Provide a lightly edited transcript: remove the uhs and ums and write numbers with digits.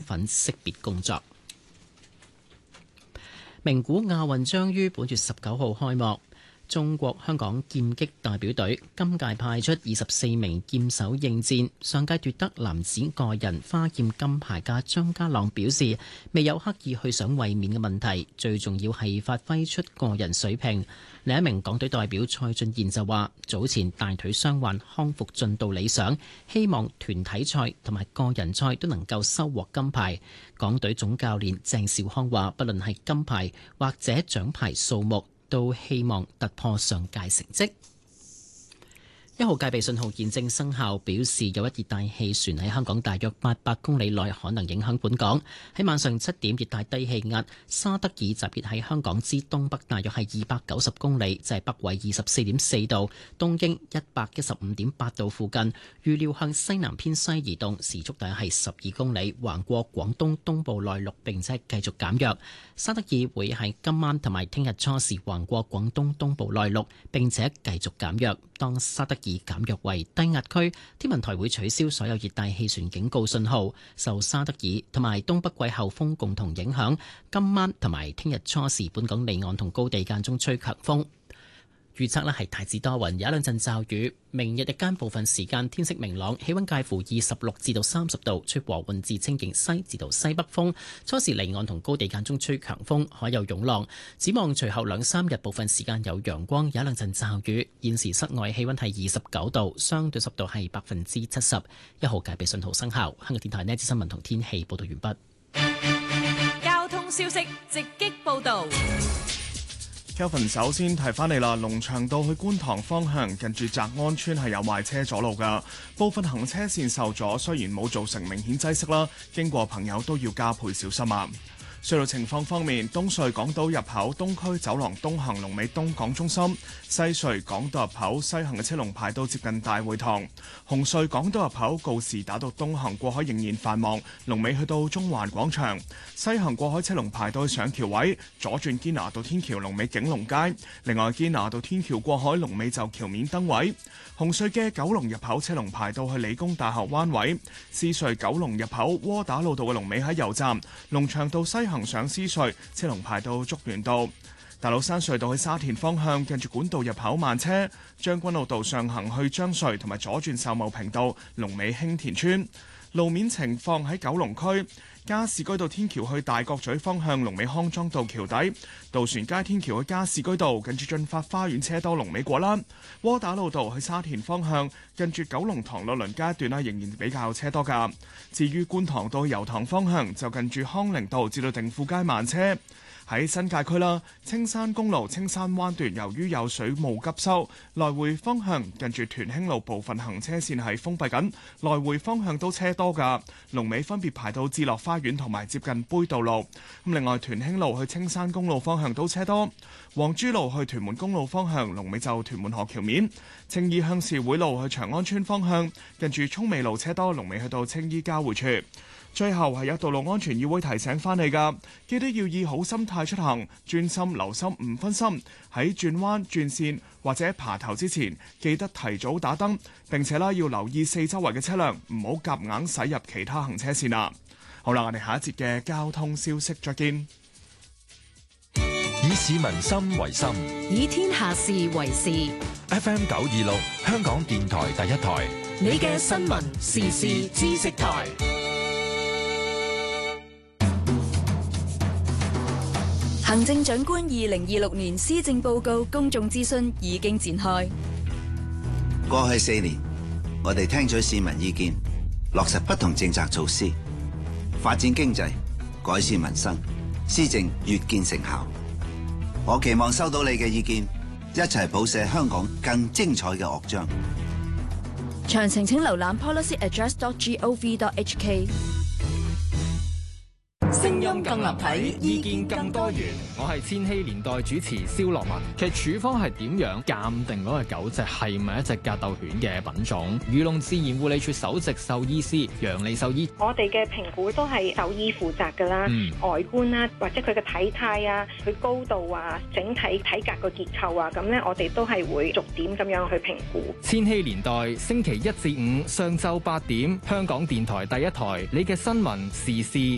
份識別工作。名古亞運將於本月19號開幕。中國香港劍擊代表隊今屆派出24名劍手應戰。上屆奪得男子個人花劍金牌嘅張家朗表示，未有刻意去想衛冕嘅問題，最重要係發揮出個人水平。另一名港隊代表蔡俊彥就話，早前大腿傷患康復進度理想，希望團體賽同埋個人賽都能夠收穫金牌。港隊總教練鄭兆康話，不論係金牌或者獎牌數目，都希望突破上屆成績。1號戒備信號現正生效，表示有一熱帶氣旋喺香港大約800公里內可能影響本港。喺晚上7點，熱帶低氣壓沙德爾集結喺香港之東北，大約係290公里，就係北緯24.4度、東經115.8度附近。預料向西南偏西移動，時速大約係12公里，橫過廣東東部內陸，並且繼續減弱。沙德爾會喺今晚同埋聽日初時橫過廣東東部內陸，並且繼續減弱。當沙德爾減弱為低壓區，天文台會取消所有熱帶氣旋警告信號。受沙德爾同埋東北季候風共同影響，今晚同埋聽日初時，本港離岸同高地間中吹強風。預測呢係大致多雲，有一兩陣驟雨。明日日間部分時間天色明朗，氣溫介乎26至到30度，吹和緩至清勁西至到西北風。初時離岸同高地間中吹強風，海有湧浪。展望隨後2-3日部分時間有陽光，有一兩陣驟雨。現時室外氣溫係29度，相對濕度係70%。1號戒備信號生效。香港電台呢一節新聞同天氣報道完畢。 交通消息直擊報道。 Kelvin 首先提翻你啦，龍翔道去觀塘方向近住澤安村係有壞車阻路㗎，部分行車線受阻，雖然冇造成明顯擠塞啦，經過朋友都要加倍小心啊。隧道情況方面，東隧港島入口東區走廊東行龍尾東港中心，西隧港島入口西行嘅車龍排到接近大會堂，紅隧港島入口告士打道東行過海仍然繁忙，龍尾去到中環廣場，西行過海車龍排到去上橋位，左轉堅拿道天橋龍尾景隆街，另外堅拿道天橋過海龍尾就橋面燈位，紅隧嘅九龍入口車龍排到去理工大學灣位，獅隧九龍入口窩打老道嘅龍尾喺油站，龍翔道西行上獅隧車龍排到竹園道，大老山隧道去沙田方向近住管道入口慢車，將軍澳道上行去將隧同埋左轉秀茂坪道龍尾興田村。路面情況喺九龍區加士居道天橋去大角咀方向龍尾康莊道橋底，渡船街天橋去加士居道近住駿發花園車多龍尾果欄，窩打老道去沙田方向近住九龍塘樂鄰街一段仍然比較車多㗎。至於觀塘道去油塘方向就近住康寧道至到定富街慢車。喺新界區啦，青山公路青山灣段由於有水務急修，來回方向近住屯興路部分行車線係封閉緊，來回方向都車多㗎。龍尾分別排到智樂花園同埋接近杯渡路。另外屯興路去青山公路方向都車多，黃珠路去屯門公路方向龍尾就屯門河橋面，青衣鄉事會路去長安村方向近住涌美路車多，龍尾去到青衣交匯處。最後係有道路安全議會提醒翻你㗎，記得要以好心態出行，專心留心唔分心，喺轉彎轉線或者爬頭之前，記得提早打燈，並且要留意四周圍嘅車輛，唔好夾硬駛入其他行車線啊！好啦，我哋下一節嘅交通消息再見。 以市民心為心， 以天下事為事。 FM 926香港電台第一台， 你嘅新聞時事知識台。行政長官2026年施政報告公眾諮詢已經展開。 過去4年，我哋聽取市民意見，落實不同政策措施，發展經濟，改善民生，施政越見成效。我期望收到你嘅意見，一齊譜寫香港更精彩嘅樂章。 詳情請瀏覽 policyaddress.gov.hk。聲音更立體，意見更多元。 我係千禧年代主持蕭樂文。其實處方係點樣鑑定嗰個狗隻係咪一隻格鬥犬嘅品種？漁農自然護理署首席獸醫師楊利獸醫， 我哋嘅評估都係獸醫負責㗎啦，外觀啦，或者佢嘅體態啊，佢高度啊，整體體格個結構啊，咁咧我哋都係會逐點咁樣去評估。 千禧年代星期1至5上晝8點，香港電台第一台，你嘅新聞時事